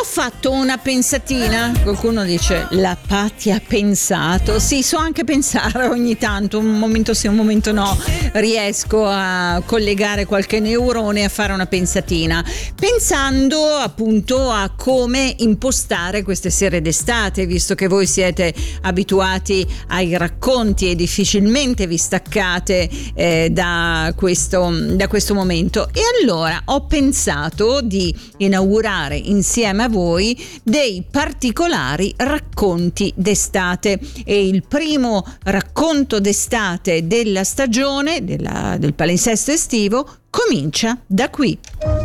Ho fatto una pensatina, qualcuno dice la Patti ha pensato, sì, so anche pensare ogni tanto, un momento sì, un momento no, riesco a collegare qualche neurone a fare una pensatina, pensando appunto a come impostare queste serie d'estate, visto che voi siete abituati ai racconti e difficilmente vi staccate da questo momento, e allora ho pensato di inaugurare insieme a voi dei particolari racconti d'estate, e il primo racconto d'estate della stagione del palinsesto estivo comincia da qui.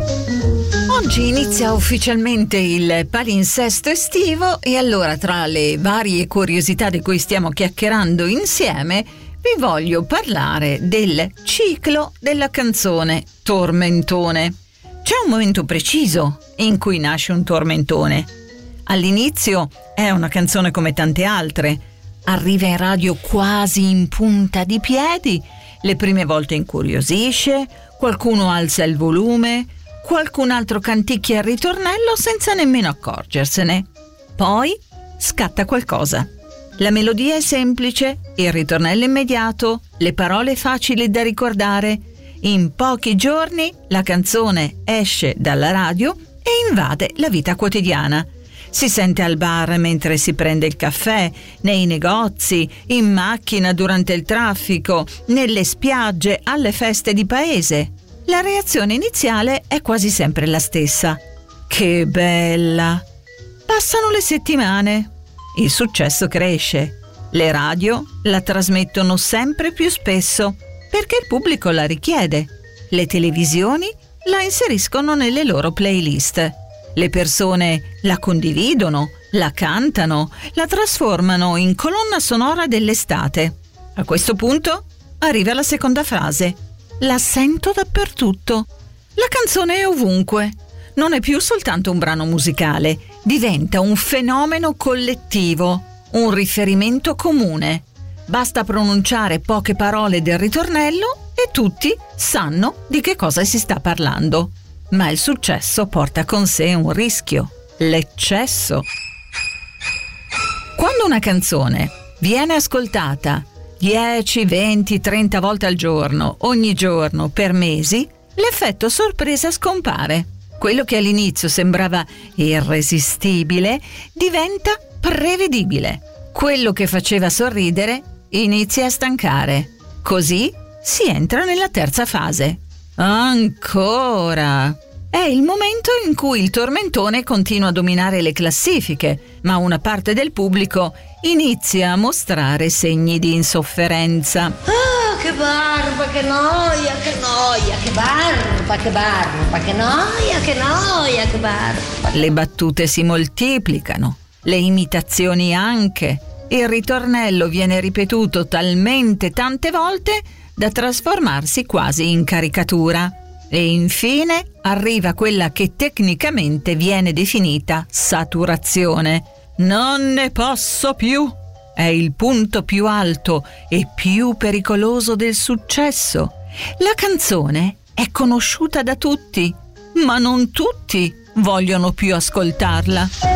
Oggi inizia ufficialmente il palinsesto estivo, e allora, tra le varie curiosità di cui stiamo chiacchierando insieme, vi voglio parlare del ciclo della canzone tormentone. C'è un momento preciso in cui nasce un tormentone. All'inizio è una canzone come tante altre, arriva in radio quasi in punta di piedi, le prime volte incuriosisce, qualcuno alza il volume, qualcun altro canticchia il ritornello senza nemmeno accorgersene. Poi scatta qualcosa. La melodia è semplice, il ritornello immediato, le parole facili da ricordare. In pochi giorni la canzone esce dalla radio e invade la vita quotidiana. Si sente al bar mentre si prende il caffè, nei negozi, in macchina durante il traffico, nelle spiagge, alle feste di paese. La reazione iniziale è quasi sempre la stessa. Che bella! Passano le settimane. Il successo cresce. Le radio la trasmettono sempre più spesso perché il pubblico la richiede. Le televisioni la inseriscono nelle loro playlist. Le persone la condividono, la cantano, la trasformano in colonna sonora dell'estate. A questo punto arriva la seconda frase. La sento dappertutto. La canzone è ovunque. Non è più soltanto un brano musicale, diventa un fenomeno collettivo, un riferimento comune. Basta pronunciare poche parole del ritornello e tutti sanno di che cosa si sta parlando. Ma il successo porta con sé un rischio, l'eccesso. Quando una canzone viene ascoltata 10, 20, 30 volte al giorno, ogni giorno, per mesi, l'effetto sorpresa scompare. Quello che all'inizio sembrava irresistibile diventa prevedibile. Quello che faceva sorridere inizia a stancare. Così si entra nella terza fase. Ancora! È il momento in cui il tormentone continua a dominare le classifiche, ma una parte del pubblico inizia a mostrare segni di insofferenza. Ah, che barba, che noia, che noia, che barba, che barba, che noia, che noia, che barba. Le battute si moltiplicano, le imitazioni anche. Il ritornello viene ripetuto talmente tante volte da trasformarsi quasi in caricatura. E infine arriva quella che tecnicamente viene definita saturazione. Non ne posso più! È il punto più alto e più pericoloso del successo. La canzone è conosciuta da tutti, ma non tutti vogliono più ascoltarla.